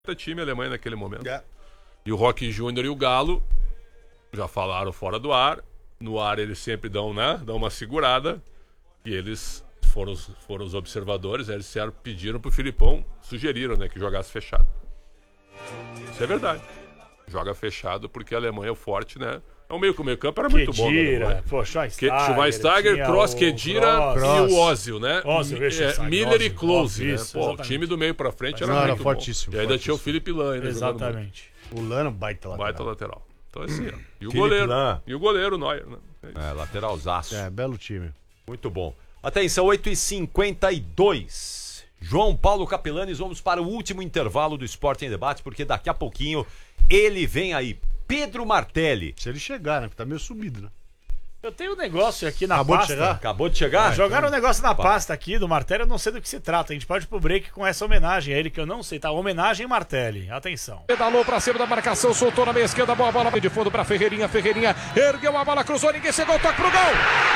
time a Alemanha naquele momento. E o Roque Júnior e o Galo já falaram fora do ar. No ar eles sempre dão uma segurada. E eles foram os observadores. Eles pediram pro Filipão, sugeriram, que jogasse fechado. Isso é verdade. Joga fechado porque a Alemanha é forte, né? O meio campo era muito bom. Schweinsteiger, Kroos, Khedira e o Ozil, né? Miller e Klose, né? Pô, o time do meio pra frente era muito fortíssimo. Bom. E ainda tinha o Felipe Lan. Exatamente. O Lan, baita lateral. Então assim, ó. E o goleiro, o Neuer, né? Lateralzaço. Belo time. Muito bom. Atenção, 8h52. João Paulo Capelanes, vamos para o último intervalo do Esporte em Debate, porque daqui a pouquinho ele vem aí. Pedro Martelli. Se ele chegar, né? Porque tá meio subido, né? Eu tenho um negócio aqui na pasta. Acabou de chegar? Jogaram um negócio na pasta aqui do Martelli, eu não sei do que se trata. A gente pode ir pro break com essa homenagem a ele, que eu não sei, tá? Homenagem Martelli. Atenção. Pedalou pra cima da marcação, soltou na meia esquerda, boa bola de fundo pra Ferreirinha. Ferreirinha ergueu a bola, cruzou, ninguém chegou, toque pro gol!